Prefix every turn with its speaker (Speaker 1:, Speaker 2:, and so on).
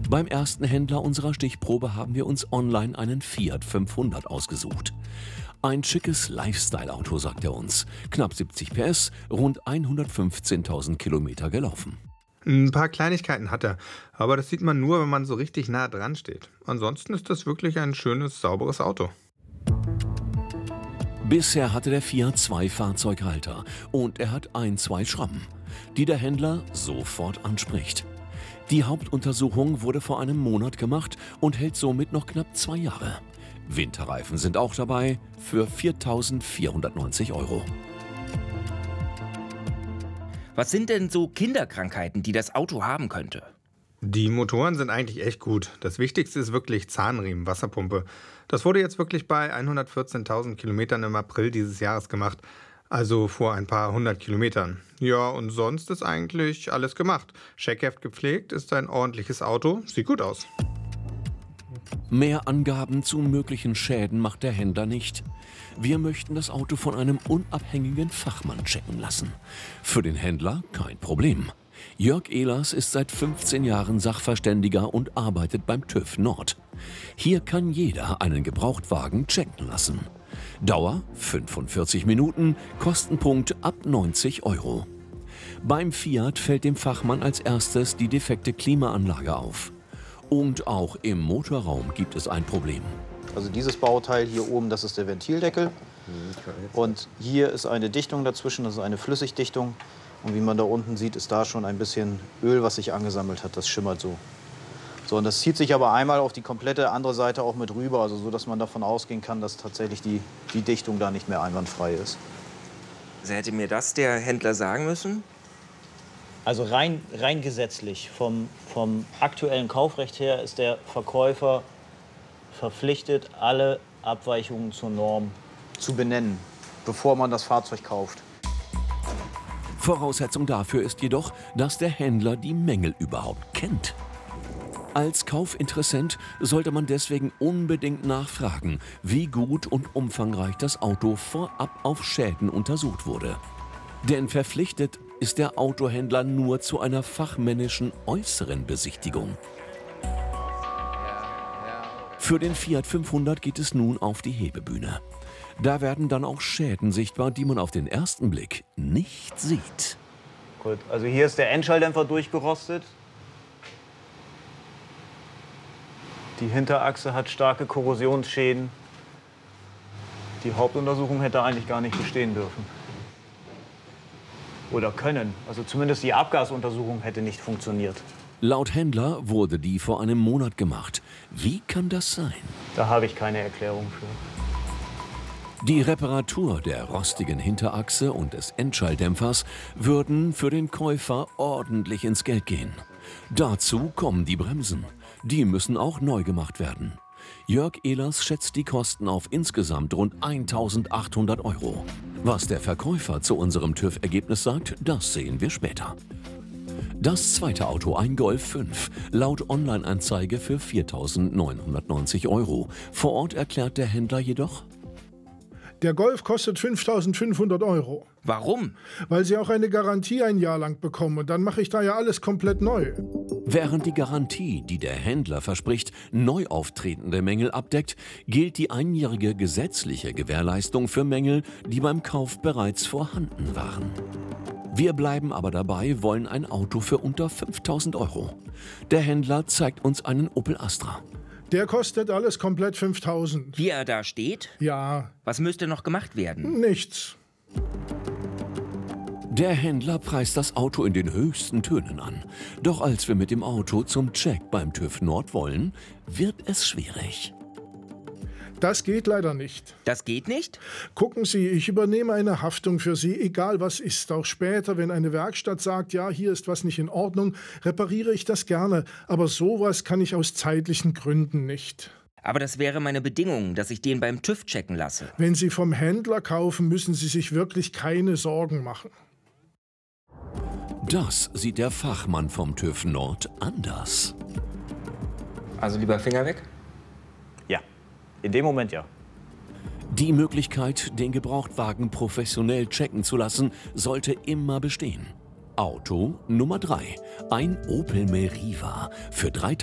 Speaker 1: Beim ersten Händler unserer Stichprobe haben wir uns online einen Fiat 500 ausgesucht. Ein schickes Lifestyle-Auto, sagt er uns. Knapp 70 PS, rund 115.000 Kilometer gelaufen.
Speaker 2: Ein paar Kleinigkeiten hat er, aber das sieht man nur, wenn man so richtig nah dran steht. Ansonsten ist das wirklich ein schönes, sauberes Auto.
Speaker 1: Bisher hatte der Fiat 2 Fahrzeughalter und er hat zwei Schrammen, die der Händler sofort anspricht. Die Hauptuntersuchung wurde vor einem Monat gemacht und hält somit noch knapp 2 Jahre. Winterreifen sind auch dabei für 4.490 €.
Speaker 3: Was sind denn so Kinderkrankheiten, die das Auto haben könnte?
Speaker 2: Die Motoren sind eigentlich echt gut. Das Wichtigste ist wirklich Zahnriemen, Wasserpumpe. Das wurde jetzt wirklich bei 114.000 Kilometern im April dieses Jahres gemacht. Also vor ein paar 100 Kilometern. Ja, und sonst ist eigentlich alles gemacht. Scheckheft gepflegt, ist ein ordentliches Auto, sieht gut aus.
Speaker 1: Mehr Angaben zu möglichen Schäden macht der Händler nicht. Wir möchten das Auto von einem unabhängigen Fachmann checken lassen. Für den Händler kein Problem. Jörg Ehlers ist seit 15 Jahren Sachverständiger und arbeitet beim TÜV Nord. Hier kann jeder einen Gebrauchtwagen checken lassen. Dauer 45 Minuten, Kostenpunkt ab 90 €. Beim Fiat fällt dem Fachmann als erstes die defekte Klimaanlage auf. Und auch im Motorraum gibt es ein Problem.
Speaker 4: Also dieses Bauteil hier oben, das ist der Ventildeckel. Und hier ist eine Dichtung dazwischen, das ist eine Flüssigdichtung. Und wie man da unten sieht, ist da schon ein bisschen Öl, was sich angesammelt hat. Das schimmert so. So, und das zieht sich aber einmal auf die komplette andere Seite auch mit rüber, also so, dass man davon ausgehen kann, dass tatsächlich die Dichtung da nicht mehr einwandfrei ist.
Speaker 3: Also hätte mir das der Händler sagen müssen?
Speaker 4: Also rein gesetzlich, vom aktuellen Kaufrecht her ist der Verkäufer verpflichtet, alle Abweichungen zur Norm zu benennen, bevor man das Fahrzeug kauft.
Speaker 1: Voraussetzung dafür ist jedoch, dass der Händler die Mängel überhaupt kennt. Als Kaufinteressent sollte man deswegen unbedingt nachfragen, wie gut und umfangreich das Auto vorab auf Schäden untersucht wurde. Denn verpflichtet ist der Autohändler nur zu einer fachmännischen äußeren Besichtigung. Für den Fiat 500 geht es nun auf die Hebebühne. Da werden dann auch Schäden sichtbar, die man auf den ersten Blick nicht sieht.
Speaker 4: Gut, also hier ist der Endschalldämpfer durchgerostet. Die Hinterachse hat starke Korrosionsschäden. Die Hauptuntersuchung hätte eigentlich gar nicht bestehen dürfen. Oder können. Also zumindest die Abgasuntersuchung hätte nicht funktioniert.
Speaker 1: Laut Händler wurde die vor einem Monat gemacht. Wie kann das sein?
Speaker 4: Da habe ich keine Erklärung für.
Speaker 1: Die Reparatur der rostigen Hinterachse und des Endschalldämpfers würden für den Käufer ordentlich ins Geld gehen. Dazu kommen die Bremsen. Die müssen auch neu gemacht werden. Jörg Ehlers schätzt die Kosten auf insgesamt rund 1.800 €. Was der Verkäufer zu unserem TÜV-Ergebnis sagt, das sehen wir später. Das zweite Auto, ein Golf 5, laut Online-Anzeige für 4.990 €. Vor Ort erklärt der Händler jedoch:
Speaker 5: Der Golf kostet 5.500 €.
Speaker 3: Warum?
Speaker 5: Weil Sie auch eine Garantie ein Jahr lang bekommen. Und dann mache ich da ja alles komplett neu.
Speaker 1: Während die Garantie, die der Händler verspricht, neu auftretende Mängel abdeckt, gilt die einjährige gesetzliche Gewährleistung für Mängel, die beim Kauf bereits vorhanden waren. Wir bleiben aber dabei, wollen ein Auto für unter 5.000 €. Der Händler zeigt uns einen Opel Astra.
Speaker 5: Der kostet alles komplett 5.000.
Speaker 3: Wie er da steht?
Speaker 5: Ja,
Speaker 3: Was müsste noch gemacht werden?
Speaker 5: nichts.
Speaker 1: Der Händler preist das Auto in den höchsten Tönen an. Doch als wir mit dem Auto zum Check beim TÜV Nord wollen, wird es schwierig.
Speaker 5: Das geht leider nicht.
Speaker 3: Das geht nicht?
Speaker 5: Gucken Sie, ich übernehme eine Haftung für Sie, egal was ist. Auch später, wenn eine Werkstatt sagt, ja, hier ist was nicht in Ordnung, repariere ich das gerne. Aber sowas kann ich aus zeitlichen Gründen nicht.
Speaker 3: Aber das wäre meine Bedingung, dass ich den beim TÜV checken lasse.
Speaker 5: Wenn Sie vom Händler kaufen, müssen Sie sich wirklich keine Sorgen machen.
Speaker 1: Das sieht der Fachmann vom TÜV Nord anders.
Speaker 3: Also lieber Finger weg?
Speaker 4: Ja, in dem Moment ja.
Speaker 1: Die Möglichkeit, den Gebrauchtwagen professionell checken zu lassen, sollte immer bestehen. Auto Nummer 3, ein Opel Meriva für 3.000